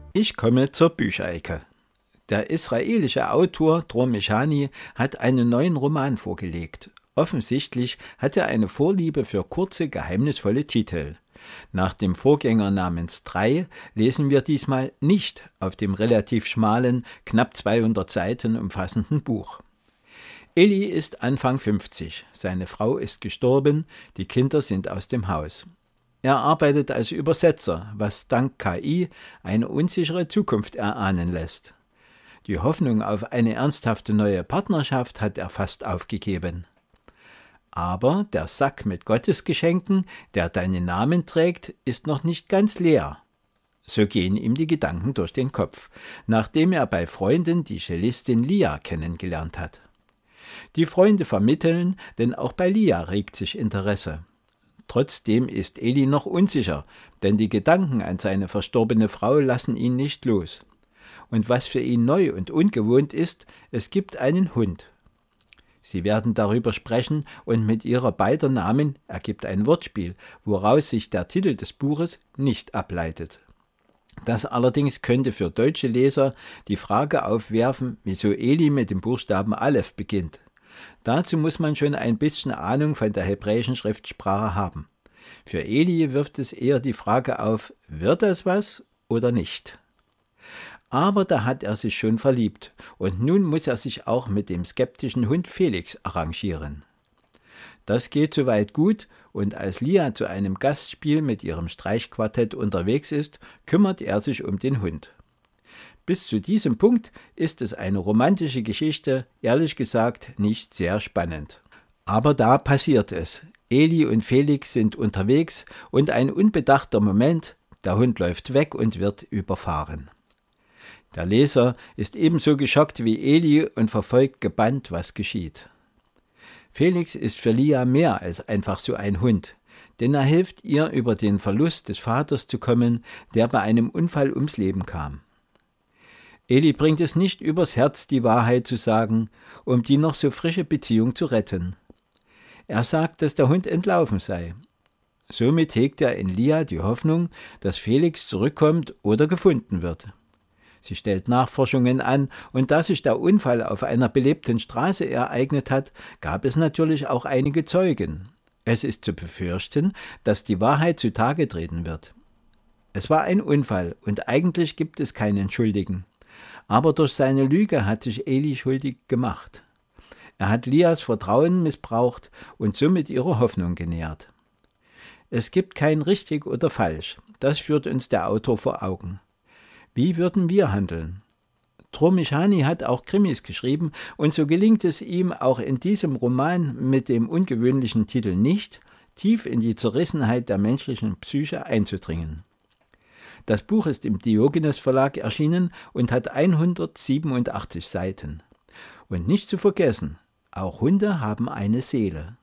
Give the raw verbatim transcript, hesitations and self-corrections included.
Ich komme zur Bücherecke. Der israelische Autor Dror Meshani hat einen neuen Roman vorgelegt. Offensichtlich hat er eine Vorliebe für kurze, geheimnisvolle Titel. Nach dem Vorgänger namens Drei lesen wir diesmal nicht auf dem relativ schmalen, knapp zweihundert Seiten umfassenden Buch. Eli ist Anfang fünfzig, seine Frau ist gestorben, die Kinder sind aus dem Haus. Er arbeitet als Übersetzer, was dank K I eine unsichere Zukunft erahnen lässt. Die Hoffnung auf eine ernsthafte neue Partnerschaft hat er fast aufgegeben. Aber der Sack mit Gottesgeschenken, der deinen Namen trägt, ist noch nicht ganz leer. So gehen ihm die Gedanken durch den Kopf, nachdem er bei Freunden die Cellistin Lia kennengelernt hat. Die Freunde vermitteln, denn auch bei Lia regt sich Interesse. Trotzdem ist Eli noch unsicher, denn die Gedanken an seine verstorbene Frau lassen ihn nicht los. Und was für ihn neu und ungewohnt ist, es gibt einen Hund. Sie werden darüber sprechen und mit ihrer beider Namen ergibt ein Wortspiel, woraus sich der Titel des Buches nicht ableitet. Das allerdings könnte für deutsche Leser die Frage aufwerfen, wieso Eli mit dem Buchstaben Aleph beginnt. Dazu muss man schon ein bisschen Ahnung von der hebräischen Schriftsprache haben. Für Eli wirft es eher die Frage auf, wird das was oder nicht? Aber da hat er sich schon verliebt und nun muss er sich auch mit dem skeptischen Hund Felix arrangieren. Das geht soweit gut und als Lia zu einem Gastspiel mit ihrem Streichquartett unterwegs ist, kümmert er sich um den Hund. Bis zu diesem Punkt ist es eine romantische Geschichte, ehrlich gesagt nicht sehr spannend. Aber da passiert es. Eli und Felix sind unterwegs und ein unbedachter Moment, der Hund läuft weg und wird überfahren. Der Leser ist ebenso geschockt wie Eli und verfolgt gebannt, was geschieht. Felix ist für Lia mehr als einfach so ein Hund, denn er hilft ihr, über den Verlust des Vaters zu kommen, der bei einem Unfall ums Leben kam. Eli bringt es nicht übers Herz, die Wahrheit zu sagen, um die noch so frische Beziehung zu retten. Er sagt, dass der Hund entlaufen sei. Somit hegt er in Lia die Hoffnung, dass Felix zurückkommt oder gefunden wird. Sie stellt Nachforschungen an und da sich der Unfall auf einer belebten Straße ereignet hat, gab es natürlich auch einige Zeugen. Es ist zu befürchten, dass die Wahrheit zutage treten wird. Es war ein Unfall und eigentlich gibt es keinen Schuldigen. Aber durch seine Lüge hat sich Eli schuldig gemacht. Er hat Lias Vertrauen missbraucht und somit ihre Hoffnung genährt. Es gibt kein richtig oder falsch, das führt uns der Autor vor Augen. Wie würden wir handeln? Dror Meshani hat auch Krimis geschrieben und so gelingt es ihm auch in diesem Roman mit dem ungewöhnlichen Titel nicht, tief in die Zerrissenheit der menschlichen Psyche einzudringen. Das Buch ist im Diogenes Verlag erschienen und hat hundertsiebenundachtzig Seiten. Und nicht zu vergessen, auch Hunde haben eine Seele.